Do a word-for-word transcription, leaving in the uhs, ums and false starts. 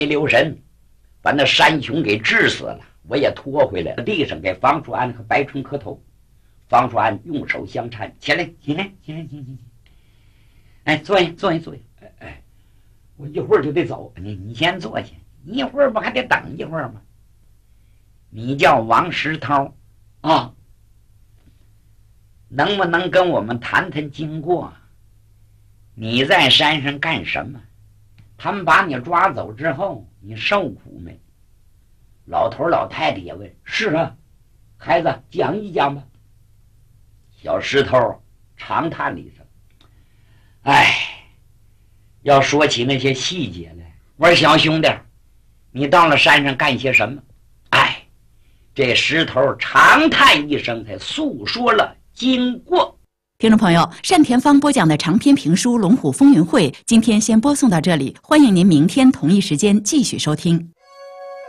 没留神，把那山熊给治死了。我也拖回来了，地上给方叔安和白春磕头。方叔安用手相搀，起来，起来，起来，起来，起来。哎，坐下，坐下，坐下。哎哎，我一会儿就得走，你你先坐下。你一会儿不还得等一会儿吗？你叫王石涛啊，能不能跟我们谈谈经过？你在山上干什么？他们把你抓走之后，你受苦没？老头老太太也问：是啊，孩子讲一讲吧。小石头长叹了一声：哎，要说起那些细节来，我说小兄弟，你到了山上干些什么？哎，这石头长叹一声，才诉说了经过。 听众朋友，单田芳播讲的长篇评书《龙虎风云会》，今天先播送到这里，欢迎您明天同一时间继续收听。